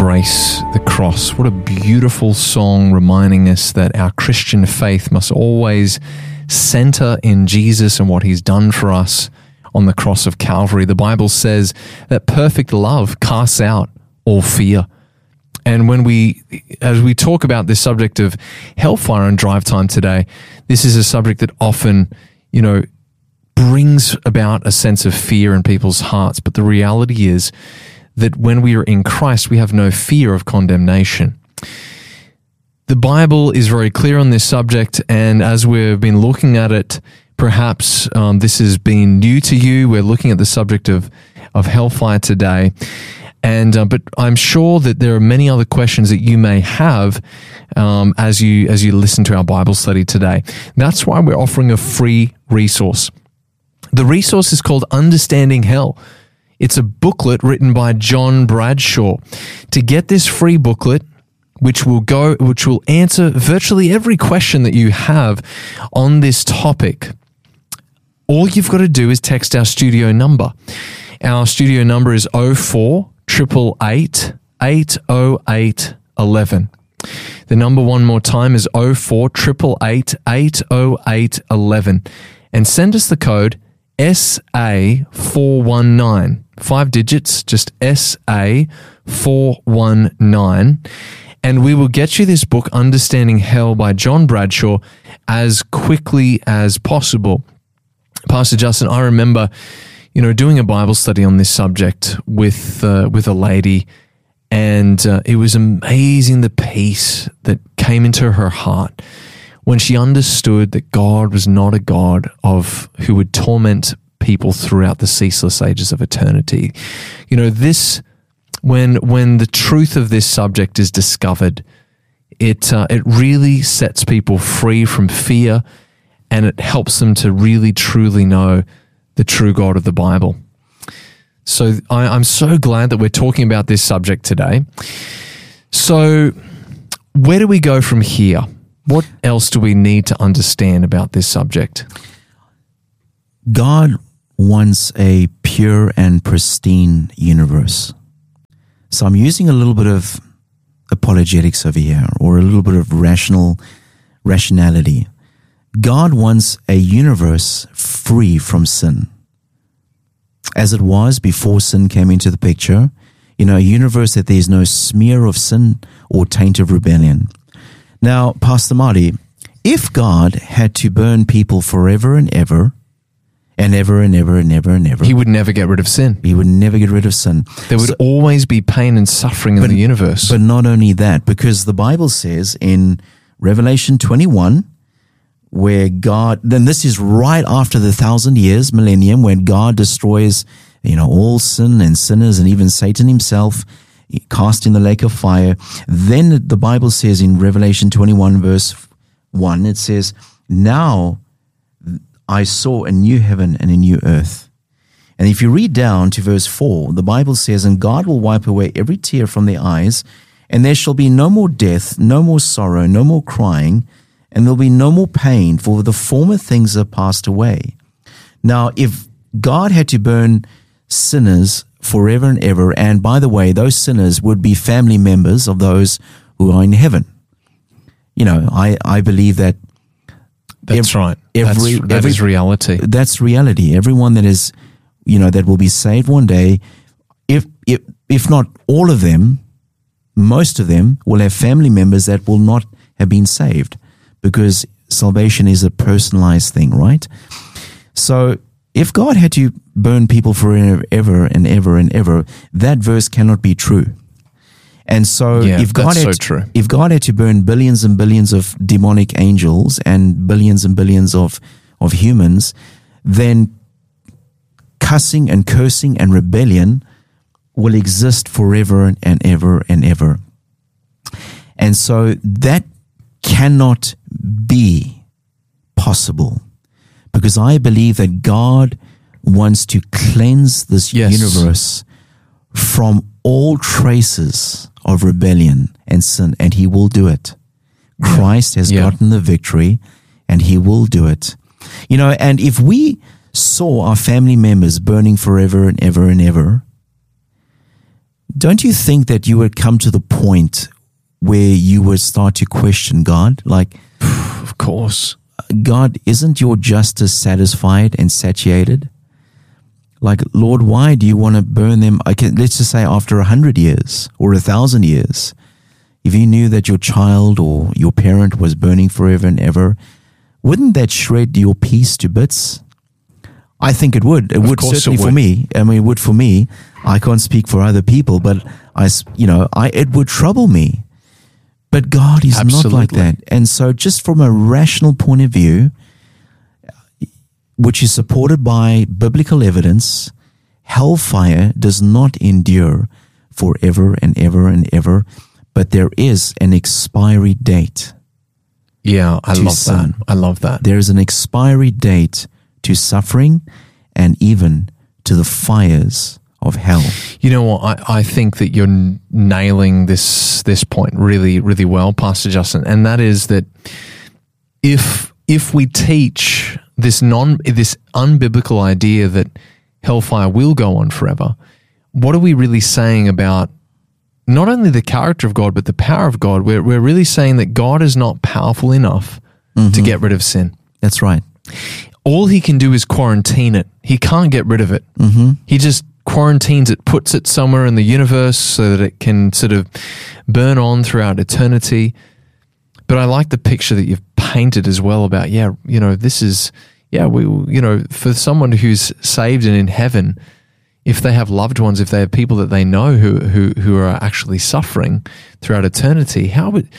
Embrace the Cross. What a beautiful song reminding us that our Christian faith must always center in Jesus and what he's done for us on the cross of Calvary. The Bible says that perfect love casts out all fear. And as we talk about this subject of hellfire on Drive Time today, this is a subject that often, brings about a sense of fear in people's hearts. But the reality is that when we are in Christ, we have no fear of condemnation. The Bible is very clear on this subject, and as we've been looking at it, perhaps this has been new to you. We're looking at the subject of hellfire today. But I'm sure that there are many other questions that you may have as you listen to our Bible study today. That's why we're offering a free resource. The resource is called Understanding Hell. It's a booklet written by John Bradshaw. To get this free booklet, which will answer virtually every question that you have on this topic, all you've got to do is text our studio number. Our studio number is 04 888 808 11. The number one more time is 04 888 808 11. And send us the code SA419. 5 digits, just SA419. And we will get you this book, Understanding Hell by John Bradshaw, as quickly as possible. Pastor Justin, I remember doing a Bible study on this subject with a lady, and it was amazing the peace that came into her heart when she understood that God was not a God who would torment people throughout the ceaseless ages of eternity. When the truth of this subject is discovered, it really sets people free from fear, and it helps them to really truly know the true God of the Bible. So I'm so glad that we're talking about this subject today. So where do we go from here? What else do we need to understand about this subject? God wants a pure and pristine universe. So I'm using a little bit of apologetics over here, or a little bit of rationality. God wants a universe free from sin. As it was before sin came into the picture, a universe that there's no smear of sin or taint of rebellion. Now, Pastor Marty, if God had to burn people forever and ever, and ever and ever and ever and ever, he would never get rid of sin. He would never get rid of sin. There would always be pain and suffering in the universe. But not only that, because the Bible says in Revelation 21, where God, then this is right after the 1,000 years, millennium, when God destroys, all sin and sinners and even Satan himself, cast in the lake of fire. Then the Bible says in Revelation 21 verse 1, it says, "Now I saw a new heaven and a new earth." And if you read down to verse 4, the Bible says, "And God will wipe away every tear from their eyes, and there shall be no more death, no more sorrow, no more crying, and there'll be no more pain, for the former things are passed away." Now, if God had to burn sinners forever and ever, and by the way, those sinners would be family members of those who are in heaven. I believe that. That's right. That is reality. That's reality. Everyone that is, that will be saved one day, if not all of them, most of them will have family members that will not have been saved, because salvation is a personalized thing, right? So if God had to burn people forever and ever and ever, that verse cannot be true. And so if God had to burn billions and billions of demonic angels and billions of humans, then cussing and cursing and rebellion will exist forever and ever and ever. And so that cannot be possible, because I believe that God wants to cleanse this universe from all traces of rebellion and sin, and he will do it. Christ has gotten the victory, and he will do it. And if we saw our family members burning forever and ever and ever, don't you think that you would come to the point where you would start to question God? Like, Of course. God, isn't your justice satisfied and satiated? Like, Lord, why do you want to burn them? Let's just say after 100 years or 1,000 years, if you knew that your child or your parent was burning forever and ever, wouldn't that shred your peace to bits? I think it would. It would certainly for me. I mean, it would for me. I can't speak for other people, but it would trouble me. But God is not like that. And so just from a rational point of view, which is supported by biblical evidence, hellfire does not endure forever and ever and ever, but there is an expiry date. Yeah, I love that. There is an expiry date to suffering and even to the fires of hell. You know what? I think that you're nailing this point really, really well, Pastor Justin, and that is that if we teach this unbiblical idea that hellfire will go on forever, what are we really saying about not only the character of God but the power of God? We're really saying that God is not powerful enough to get rid of sin. That's right. All he can do is quarantine it. He can't get rid of it. He just quarantines it, puts it somewhere in the universe so that it can sort of burn on throughout eternity. But I like the picture that you've painted as well about, for someone who's saved and in heaven, if they have loved ones, if they have people that they know who are actually suffering throughout eternity,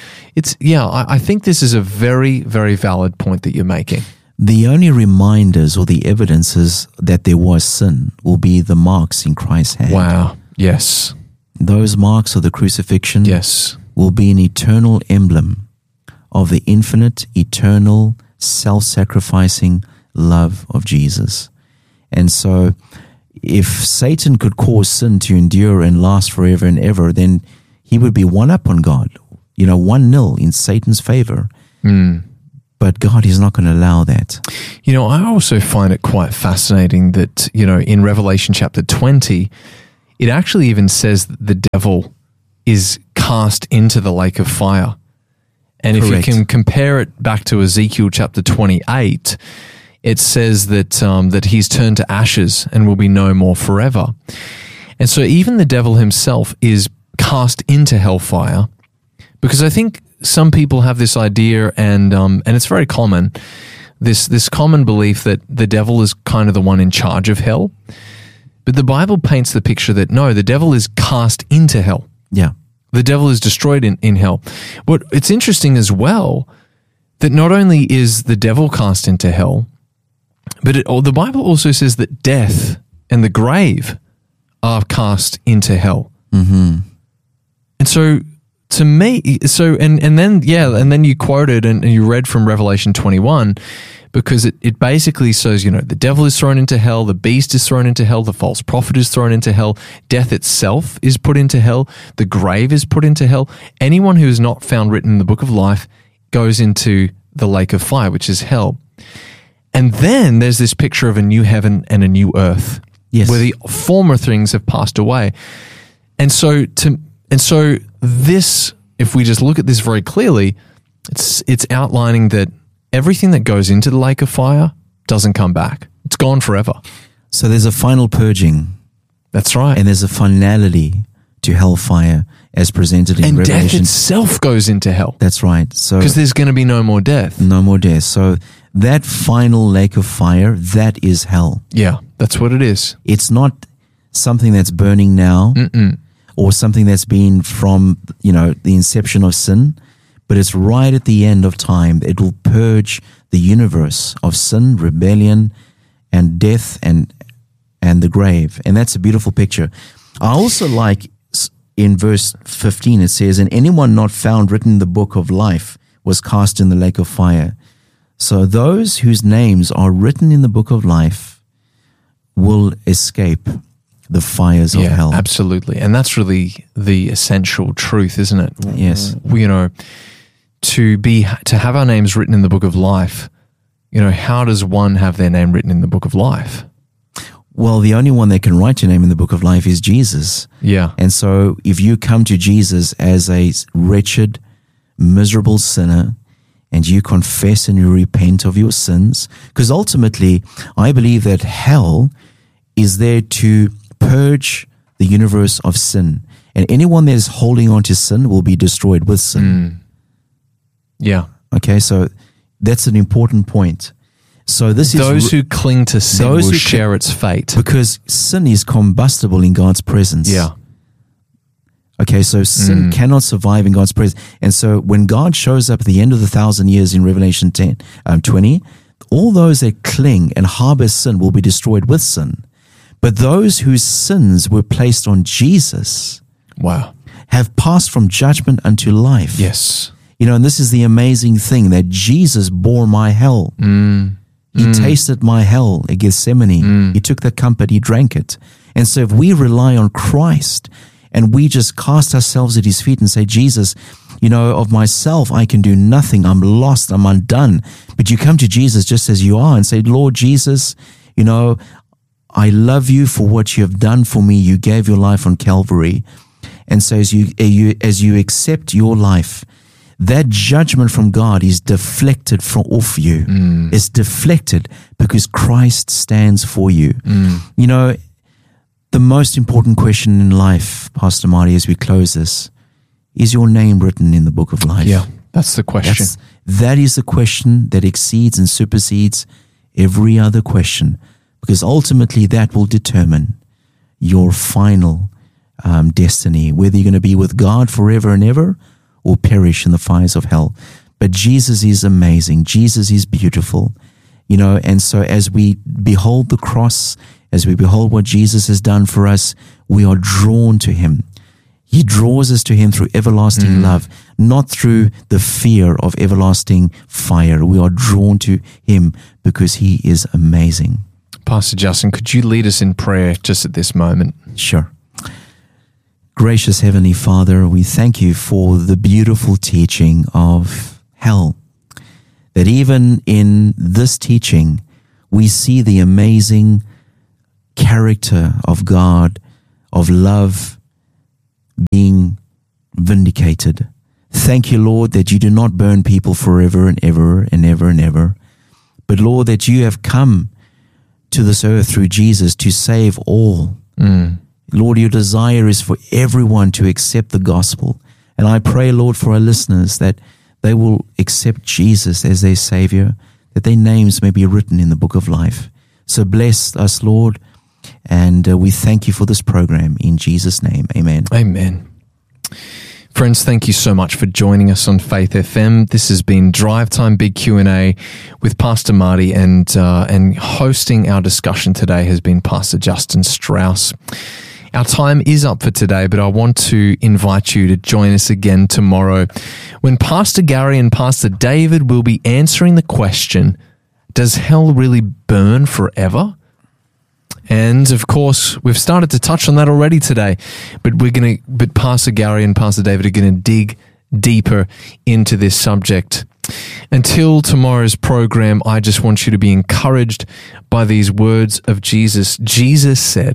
I think this is a very, very valid point that you're making. The only reminders or the evidences that there was sin will be the marks in Christ's hand. Wow. Yes. Those marks of the crucifixion will be an eternal emblem of the infinite, eternal, self-sacrificing love of Jesus. And so if Satan could cause sin to endure and last forever and ever, then he would be one up on God, 1-0 in Satan's favor. But God is not going to allow that. I also find it quite fascinating that, in Revelation chapter 20, it actually even says that the devil is cast into the lake of fire. And Correct. If you can compare it back to Ezekiel chapter 28, it says that he's turned to ashes and will be no more forever. And so even the devil himself is cast into hellfire, because I think some people have this idea, and it's very common, this common belief that the devil is kind of the one in charge of hell. But the Bible paints the picture that no, the devil is cast into hell. Yeah. The devil is destroyed in hell. But it's interesting as well that not only is the devil cast into hell, but the Bible also says that death and the grave are cast into hell. And so to me, and then you quoted and you read from Revelation 21, because it basically says, the devil is thrown into hell, the beast is thrown into hell, the false prophet is thrown into hell, death itself is put into hell, the grave is put into hell. Anyone who is not found written in the book of life goes into the lake of fire, which is hell. And then there's this picture of a new heaven and a new earth, where the former things have passed away. And so this, if we just look at this very clearly, it's outlining that everything that goes into the lake of fire doesn't come back. It's gone forever. So there's a final purging. That's right. And there's a finality to hellfire as presented in Revelation. And death itself goes into hell. That's right. So because there's going to be no more death. No more death. So that final lake of fire, that is hell. Yeah, that's what it is. It's not something that's burning now or something that's been from, the inception of sin, but it's right at the end of time. It will purge the universe of sin, rebellion, and death and the grave. And that's a beautiful picture. I also like in verse 15, it says, and anyone not found written in the book of life was cast in the lake of fire. So those whose names are written in the book of life will escape the fires of hell. Absolutely. And that's really the essential truth, isn't it? Yes. To have our names written in the book of life, how does one have their name written in the book of life? Well, the only one that can write your name in the book of life is Jesus. Yeah. And so if you come to Jesus as a wretched, miserable sinner, and you confess and you repent of your sins, because ultimately I believe that hell is there to purge the universe of sin. And anyone that is holding on to sin will be destroyed with sin. Yeah. Okay, so that's an important point. So this Those who cling to sin will share its fate. Because sin is combustible in God's presence. Yeah. Okay, so sin cannot survive in God's presence. And so when God shows up at the end of the 1,000 years in Revelation 20, all those that cling and harbor sin will be destroyed with sin. But those whose sins were placed on Jesus Wow. have passed from judgment unto life. Yes. You know, and this is the amazing thing, that Jesus bore my hell. He tasted my hell at Gethsemane. He took the cup, he drank it. And so if we rely on Christ and we just cast ourselves at his feet and say, Jesus, you know, of myself, I can do nothing. I'm lost. I'm undone. But you come to Jesus just as you are and say, Lord Jesus, you know, I love you for what you have done for me. You gave your life on Calvary. And so as you accept your life, that judgment from God is deflected from off you. It's deflected because Christ stands for you. You know, the most important question in life, Pastor Marty, as we close this, is your name written in the book of life? Yeah, that's the question. That is the question that exceeds and supersedes every other question, because ultimately that will determine your final destiny, whether you're going to be with God forever and ever or perish in the fires of hell. But Jesus is amazing. Jesus is beautiful. You know, and so as we behold the cross, as we behold what Jesus has done for us, we are drawn to him. He draws us to him through everlasting love, not through the fear of everlasting fire. We are drawn to him because he is amazing. Pastor Justin, could you lead us in prayer just at this moment? Sure. Gracious Heavenly Father, we thank you for the beautiful teaching of hell. That even in this teaching, we see the amazing character of God, of love being vindicated. Thank you, Lord, that you do not burn people forever and ever and ever and ever. But Lord, that you have come to this earth through Jesus to save all. Lord, your desire is for everyone to accept the gospel. And I pray, Lord, for our listeners that they will accept Jesus as their Savior, that their names may be written in the book of life. So bless us, Lord, and we thank you for this program. In Jesus' name, amen. Amen. Friends, thank you so much for joining us on Faith FM. This has been Drive Time Big Q&A with Pastor Marty, and hosting our discussion today has been Pastor Justin Strauss. Our time is up for today, but I want to invite you to join us again tomorrow when Pastor Gary and Pastor David will be answering the question, does hell really burn forever? And of course, we've started to touch on that already today, but Pastor Gary and Pastor David are going to dig deeper into this subject. Until tomorrow's program, I just want you to be encouraged by these words of Jesus. Jesus said,